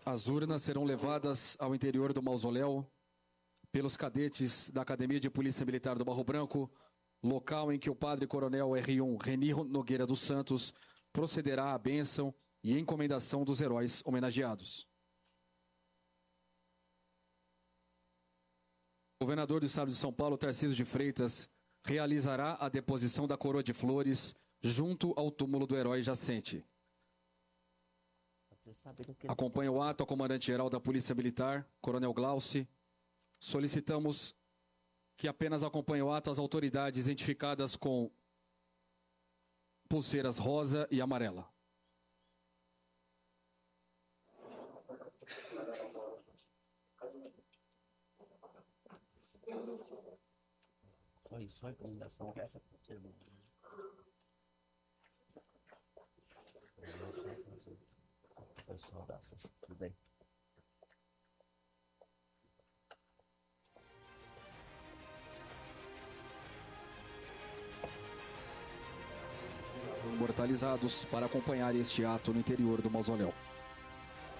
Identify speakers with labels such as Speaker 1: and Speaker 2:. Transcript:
Speaker 1: As urnas serão levadas ao interior do mausoléu pelos cadetes da Academia de Polícia Militar do Barro Branco, local em que o padre coronel R1 Reni Nogueira dos Santos procederá à bênção e encomendação dos heróis homenageados. O governador do estado de São Paulo, Tarcísio de Freitas, realizará a deposição da coroa de flores junto ao túmulo do herói jacente. Acompanha o ato a comandante-geral da Polícia Militar, Coronel Glauci. Solicitamos que apenas acompanhe o ato as autoridades identificadas com pulseiras rosa e amarela.
Speaker 2: Só a recomendação que essa pulseira. Pessoal, tudo bem.
Speaker 1: Imortalizados para acompanhar este ato no interior do mausoléu.